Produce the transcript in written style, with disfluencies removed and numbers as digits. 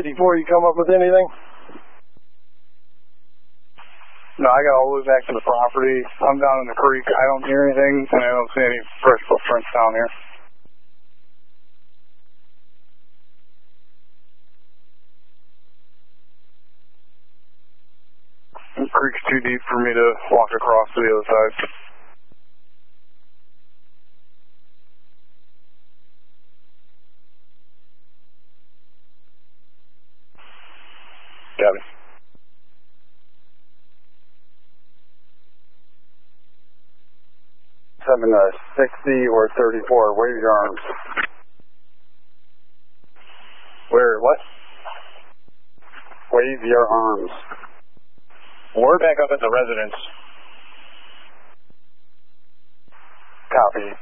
Before you come up with anything? No, I got all the way back to the property. I'm down in the creek. I don't hear anything, and I don't see any fresh footprints down here. The creek's too deep for me to walk across to the other side. Got it. 760 or 34. Wave your arms. Where, what? Wave your arms. We're back up at the residence. Copy.